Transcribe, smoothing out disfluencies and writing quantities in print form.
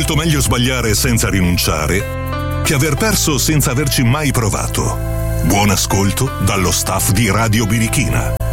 molto meglio sbagliare senza rinunciare che aver perso senza averci mai provato. Buon ascolto dallo staff di Radio Birichina.